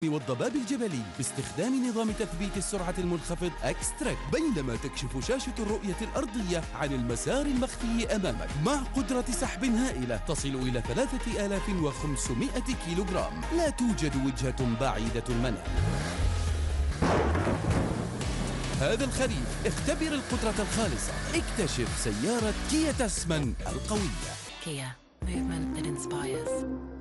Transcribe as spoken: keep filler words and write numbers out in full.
والضباب الجبلي باستخدام نظام تثبيت السرعة المنخفض إكستريك، بينما تكشف شاشة الرؤية الأرضية عن المسار المخفي أمامك مع قدرة سحب هائلة تصل إلى ثلاثة آلاف وخمسمائة كيلوغرام. لا توجد وجهة بعيدة المنال. هذا الخريف اختبر القدرة الخالصة، اكتشف سيارة كيا تاسمان القوية. Kia, movement that inspires.